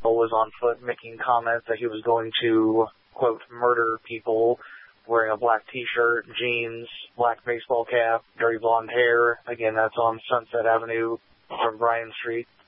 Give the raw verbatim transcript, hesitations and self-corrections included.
was on foot making comments that he was going to, quote, murder people, wearing a black T-shirt, jeans, black baseball cap, dirty blonde hair. Again, that's on Sunset Avenue from Bryan Street.